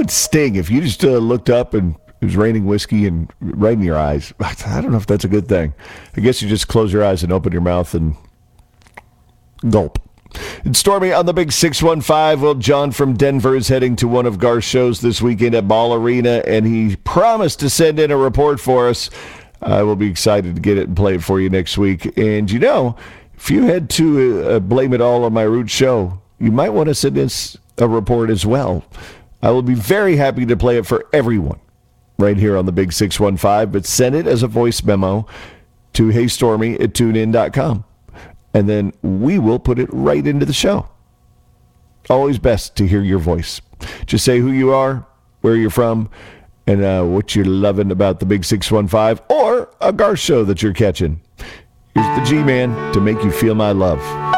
would sting if you just looked up and it was raining whiskey and right in your eyes. I don't know if that's a good thing. I guess you just close your eyes and open your mouth and gulp. It's Stormy on the Big 615. Well, John from Denver is heading to one of Garth's shows this weekend at Ball Arena, and he promised to send in a report for us. I will be excited to get it and play it for you next week. And you know, if you head to Blame It All on My Roots show, you might want to send us a report as well. I will be very happy to play it for everyone right here on the Big 615, but send it as a voice memo to heystormy@tunein.com, and then we will put it right into the show. Always best to hear your voice. Just say who you are, where you're from, and what you're loving about the Big 615 or a Garth show that you're catching. Here's the G-Man to make you feel my love.